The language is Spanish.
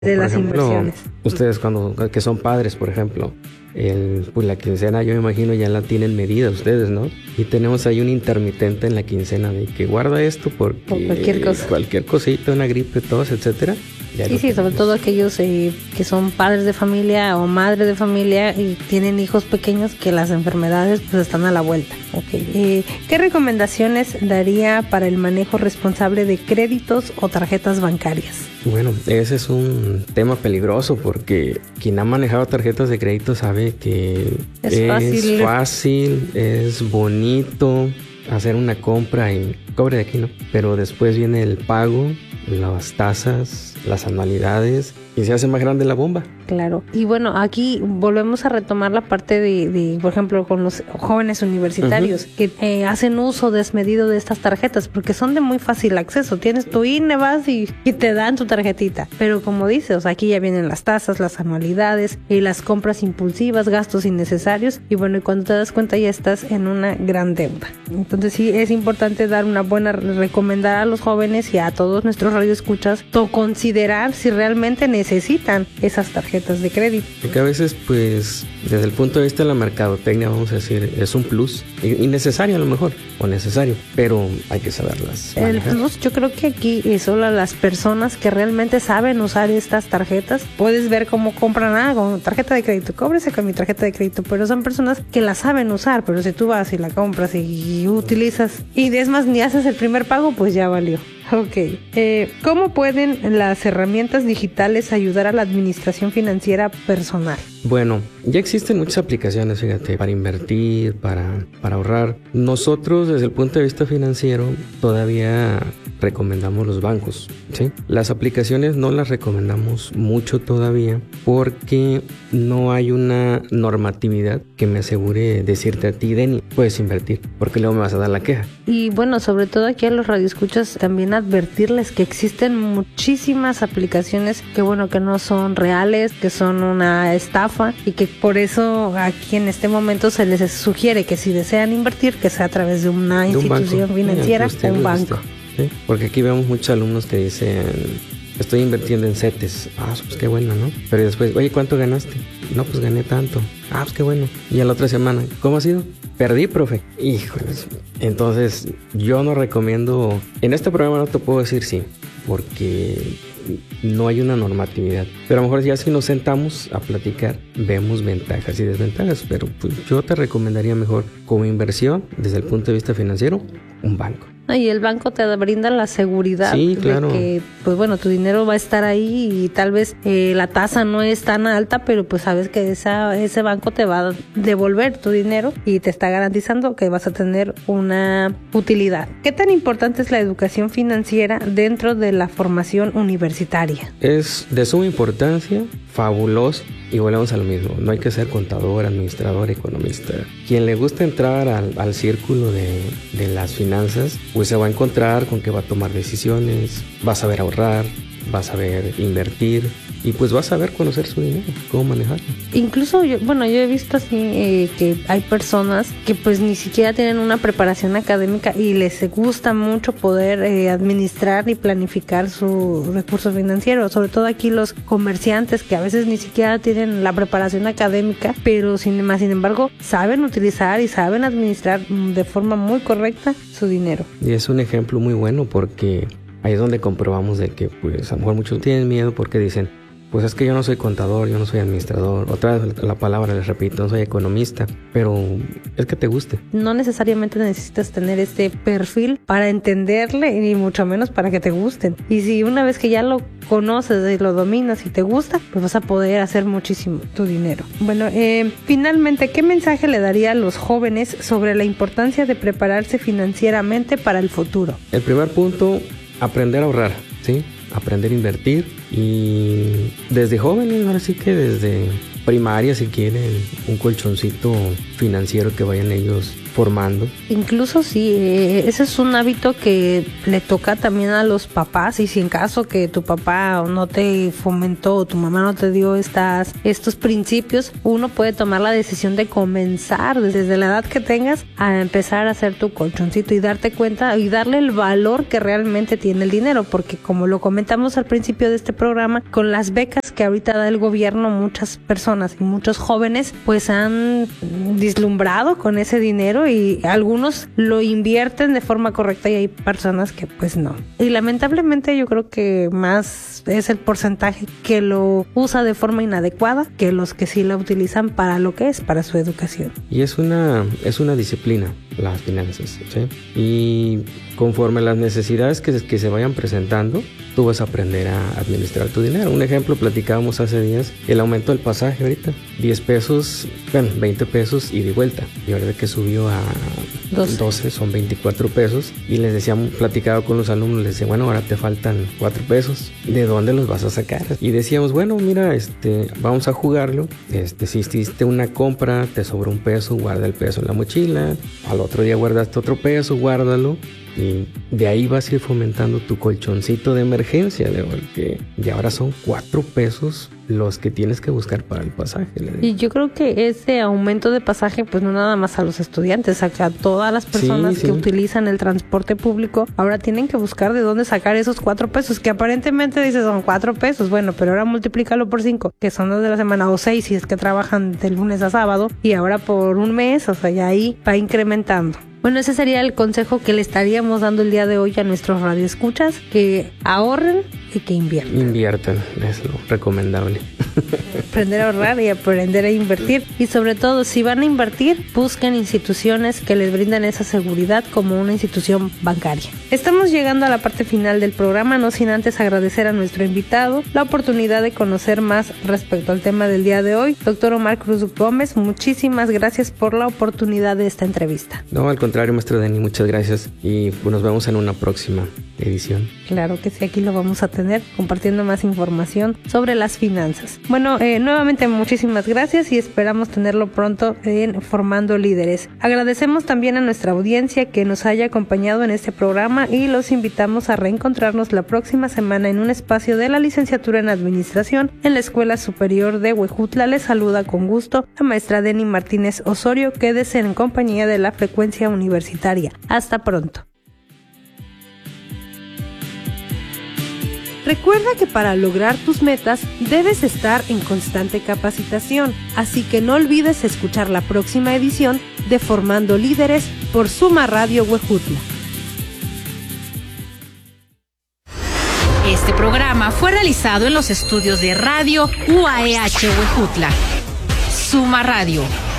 de Por las ejemplo, inversiones. ustedes que son padres, por ejemplo, pues la quincena yo me imagino ya la tienen medida ustedes, ¿no? Y tenemos ahí un intermitente en la quincena de que guarda esto porque Por cualquier cosa. cualquier cosita, una gripe, tos, etcétera. Ya Sí, lo sí, sobre tenemos. todo aquellos que son padres de familia o madres de familia y tienen hijos pequeños que las enfermedades pues están a la vuelta. Okay. ¿Qué recomendaciones daría para el manejo responsable de créditos o tarjetas bancarias? Bueno, ese es un tema peligroso porque quien ha manejado tarjetas de crédito sabe que Es fácil, es bonito hacer una compra y cobre de aquí, ¿no? Pero después viene el pago, las tasas, las anualidades y se hace más grande la bomba. Claro. Y bueno, aquí volvemos a retomar la parte de por ejemplo, con los jóvenes universitarios que hacen uso desmedido de estas tarjetas porque son de muy fácil acceso. Tienes tu INE, vas y te dan tu tarjetita. Pero como dices, o sea, aquí ya vienen las tasas, las anualidades y las compras impulsivas, gastos innecesarios. Y bueno, y cuando te das cuenta ya estás en una gran deuda. Entonces sí es importante dar una buena, recomendar a los jóvenes y a todos nuestros radioescuchas considerar si realmente necesitan esas tarjetas de crédito. Porque a veces, pues, desde el punto de vista de la mercadotecnia, vamos a decir, es un plus. Innecesario a lo mejor, o necesario, pero hay que saberlas manejar. El plus, yo creo que aquí es solo a las personas que realmente saben usar estas tarjetas. Puedes ver cómo compran con tarjeta de crédito, cóbrese con mi tarjeta de crédito, pero son personas que la saben usar. Pero si tú vas y la compras y utilizas, y es más, ni haces el primer pago, pues ya valió. Ok. ¿Cómo pueden las herramientas digitales ayudar a la administración financiera personal? Bueno, ya existen muchas aplicaciones, fíjate, para invertir, para ahorrar. Nosotros, desde el punto de vista financiero, todavía recomendamos los bancos, ¿sí? Las aplicaciones no las recomendamos mucho todavía porque no hay una normatividad que me asegure decirte a ti, Denny, puedes invertir, porque luego me vas a dar la queja. Y bueno, sobre todo aquí a los radioescuchas también advertirles que existen muchísimas aplicaciones que bueno, que no son reales, que son una estafa y que por eso aquí en este momento se les sugiere que si desean invertir, que sea a través de una institución financiera o un banco. ¿Sí? Porque aquí vemos muchos alumnos que dicen, estoy invirtiendo en CETES. Ah, pues qué bueno, ¿no? Pero después, oye, ¿cuánto ganaste? No, pues gané tanto. Ah, pues qué bueno. Y a la otra semana, ¿cómo ha sido? Perdí, profe. Híjoles. Entonces, yo no recomiendo, en este programa no te puedo decir sí, porque no hay una normatividad. Pero a lo mejor ya si nos sentamos a platicar, vemos ventajas y desventajas. Pero pues, yo te recomendaría mejor como inversión, desde el punto de vista financiero, un banco. Y el banco te brinda la seguridad sí, claro, de que, pues bueno, tu dinero va a estar ahí y tal vez la tasa no es tan alta, pero pues sabes que ese banco te va a devolver tu dinero y te está garantizando que vas a tener una utilidad. ¿Qué tan importante es la educación financiera dentro de la formación universitaria? Es de suma importancia, fabuloso. Y volvemos a lo mismo, no hay que ser contador, administrador, economista. Quien le gusta entrar al círculo de las finanzas, pues se va a encontrar con que va a tomar decisiones, va a saber ahorrar, va a saber invertir y pues va a saber conocer su dinero, cómo manejarlo. Incluso yo he visto así que hay personas que pues ni siquiera tienen una preparación académica y les gusta mucho poder administrar y planificar su recurso financiero, sobre todo aquí los comerciantes que a veces ni siquiera tienen la preparación académica, pero sin embargo saben utilizar y saben administrar de forma muy correcta su dinero. Y es un ejemplo muy bueno porque ahí es donde comprobamos de que pues a lo mejor muchos tienen miedo porque dicen, pues es que yo no soy contador, yo no soy administrador, otra vez la palabra les repito, no soy economista, pero es que te guste. No necesariamente necesitas tener este perfil para entenderle, ni mucho menos para que te gusten. Y si una vez que ya lo conoces y lo dominas y te gusta, pues vas a poder hacer muchísimo tu dinero. Bueno, finalmente, ¿qué mensaje le daría a los jóvenes sobre la importancia de prepararse financieramente para el futuro? El primer punto, aprender a ahorrar, ¿sí? Aprender a invertir y desde jóvenes, ahora sí que desde primaria si quieren un colchoncito financiero que vayan ellos formando. Incluso sí, ese es un hábito que le toca también a los papás, y si en caso que tu papá no te fomentó o tu mamá no te dio estos principios, uno puede tomar la decisión de comenzar desde la edad que tengas a empezar a hacer tu colchoncito y darte cuenta y darle el valor que realmente tiene el dinero, porque como lo comentamos al principio de este programa, con las becas que ahorita da el gobierno, muchas personas y muchos jóvenes pues han deslumbrado con ese dinero y algunos lo invierten de forma correcta y hay personas que pues no. Y lamentablemente yo creo que más es el porcentaje que lo usa de forma inadecuada que los que sí la utilizan para lo que es, para su educación. Y es una disciplina, las finanzas, ¿sí? Y conforme las necesidades que se vayan presentando, tú vas a aprender a administrar tu dinero. Un ejemplo, platicábamos hace días, el aumento del pasaje ahorita, 10 pesos, bueno, 20 pesos ida y vuelta. Y ahora que subió a 12, son 24 pesos. Y les decíamos, platicaba con los alumnos, les decía, bueno, ahora te faltan 4 pesos. ¿De dónde los vas a sacar? Y decíamos, bueno, mira, vamos a jugarlo. Si hiciste una compra, te sobra un peso, guarda el peso en la mochila. Al otro día guardaste otro peso, guárdalo. Y de ahí vas a ir fomentando tu colchoncito de emergencia, porque ya ahora son 4 pesos los que tienes que buscar para el pasaje. Y yo creo que ese aumento de pasaje, pues no nada más a los estudiantes, a todas las personas que utilizan el transporte público, ahora tienen que buscar de dónde sacar esos 4 pesos, que aparentemente dices son 4 pesos, bueno, pero ahora multiplícalo por 5, que son los de la semana, o 6 si es que trabajan de lunes a sábado, y ahora por un mes, o sea, ya ahí va incrementando. Bueno, ese sería el consejo que le estaríamos dando el día de hoy a nuestros radioescuchas, que ahorren y que inviertan. Inviertan, es lo recomendable. Aprender a ahorrar y aprender a invertir. Y sobre todo, si van a invertir, busquen instituciones que les brindan esa seguridad como una institución bancaria. Estamos llegando a la parte final del programa, no sin antes agradecer a nuestro invitado la oportunidad de conocer más respecto al tema del día de hoy. Doctor Omar Cruz Gómez, muchísimas gracias por la oportunidad de esta entrevista. No, al contrario, maestro Dani, muchas gracias y nos vemos en una próxima edición. Claro que sí, aquí lo vamos a tener compartiendo más información sobre las finanzas. Bueno, nuevamente muchísimas gracias y esperamos tenerlo pronto en Formando Líderes. Agradecemos también a nuestra audiencia que nos haya acompañado en este programa y los invitamos a reencontrarnos la próxima semana en un espacio de la licenciatura en Administración en la Escuela Superior de Huejutla. Les saluda con gusto la maestra Deni Martínez Osorio. Quédese en compañía de la frecuencia universitaria. Hasta pronto. Recuerda que para lograr tus metas debes estar en constante capacitación, así que no olvides escuchar la próxima edición de Formando Líderes por Suma Radio Huejutla. Este programa fue realizado en los estudios de Radio UAEH Huejutla. Suma Radio.